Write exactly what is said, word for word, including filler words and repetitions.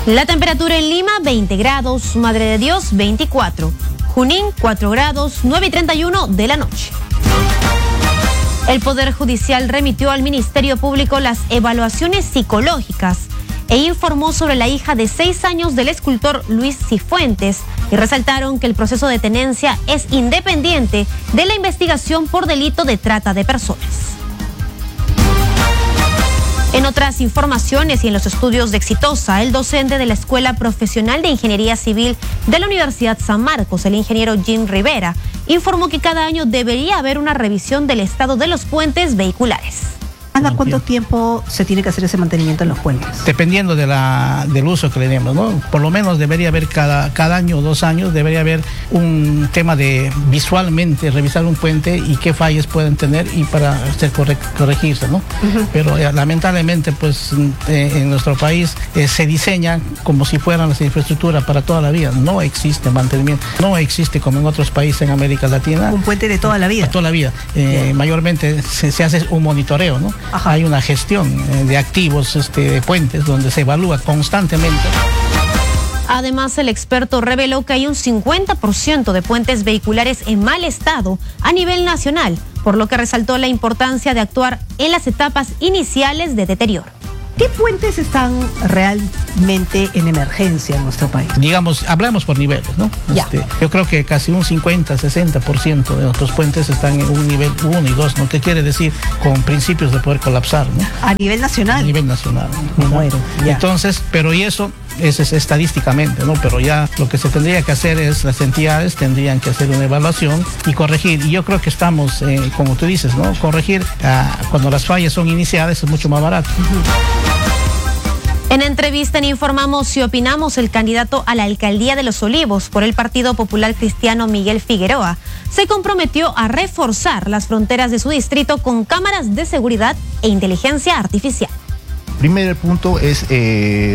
La temperatura en Lima, veinte grados, Madre de Dios, veinticuatro. Junín, cuatro grados, nueve y treinta y uno de la noche. El Poder Judicial remitió al Ministerio Público las evaluaciones psicológicas e informó sobre la hija de seis años del escultor Luis Cifuentes y resaltaron que el proceso de tenencia es independiente de la investigación por delito de trata de personas. En otras informaciones y en los estudios de Exitosa, el docente de la Escuela Profesional de Ingeniería Civil de la Universidad San Marcos, el ingeniero Jim Rivera, informó que cada año debería haber una revisión del estado de los puentes vehiculares. ¿Cada cuánto tiempo se tiene que hacer ese mantenimiento en los puentes? Dependiendo de la, del uso que le demos, ¿no? Por lo menos debería haber cada, cada año o dos años, debería haber un tema de visualmente revisar un puente y qué fallas pueden tener y para hacer corre, corregirse, ¿no? Uh-huh. Pero eh, lamentablemente, pues eh, en nuestro país eh, se diseña como si fueran las infraestructuras para toda la vida. No existe mantenimiento, no existe como en otros países en América Latina. Un puente de toda la vida. De toda la vida. Eh, yeah. Mayormente se, se hace un monitoreo, ¿no? Ajá. Hay una gestión eh, de activos este, de puentes donde se evalúa constantemente. Además, el experto reveló que hay un cincuenta por ciento de puentes vehiculares en mal estado a nivel nacional, por lo que resaltó la importancia de actuar en las etapas iniciales de deterioro. ¿Qué puentes están realmente en emergencia en nuestro país? Digamos, hablamos por niveles, ¿no? Este, yo creo que casi un cincuenta, sesenta por ciento de nuestros puentes están en un nivel uno y dos, ¿no? ¿Qué quiere decir? Con principios de poder colapsar, ¿no? A nivel nacional. A nivel nacional. Me muero. Ya. Entonces, pero y eso es, es estadísticamente, ¿no? Pero ya lo que se tendría que hacer es, las entidades tendrían que hacer una evaluación y corregir. Y yo creo que estamos, eh, como tú dices, ¿no? Corregir uh, cuando las fallas son iniciadas es mucho más barato. Uh-huh. En entrevista en Informamos y Opinamos, el candidato a la alcaldía de Los Olivos por el Partido Popular Cristiano, Miguel Figueroa, se comprometió a reforzar las fronteras de su distrito con cámaras de seguridad e inteligencia artificial. Primer punto es... Eh...